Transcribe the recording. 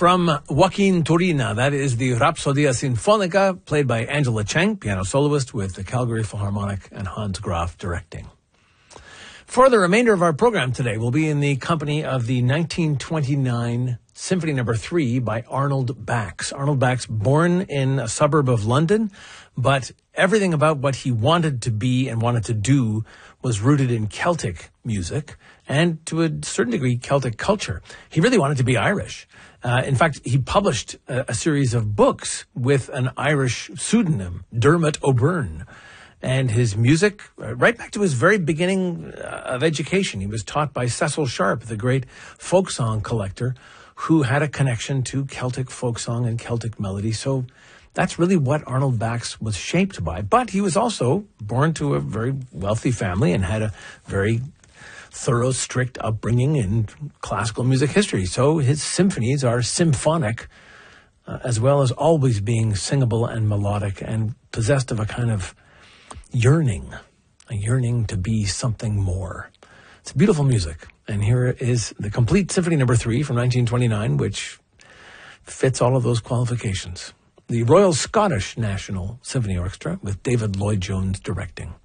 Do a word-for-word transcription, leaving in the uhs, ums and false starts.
from Joaquin Turina. That is the Rhapsodia Sinfonica, played by Angela Cheng, piano soloist, with the Calgary Philharmonic and Hans Graf directing. For the remainder of our program today, we'll be in the company of the nineteen twenty-nine Symphony Number three by Arnold Bax. Arnold Bax, born in a suburb of London, but everything about what he wanted to be and wanted to do was rooted in Celtic music and, to a certain degree, Celtic culture. He really wanted to be Irish. Uh, in fact, he published a, a series of books with an Irish pseudonym, Dermot O'Byrne. And his music, uh, right back to his very beginning uh, of education, he was taught by Cecil Sharp, the great folk song collector, who had a connection to Celtic folk song and Celtic melody. So that's really what Arnold Bax was shaped by. But he was also born to a very wealthy family and had a very thorough, strict upbringing in classical music history. So his symphonies are symphonic, uh, as well as always being singable and melodic and possessed of a kind of yearning, a yearning to be something more. It's beautiful music. And here is the complete Symphony Number three from nineteen twenty-nine, which fits all of those qualifications. The Royal Scottish National Symphony Orchestra with David Lloyd-Jones directing.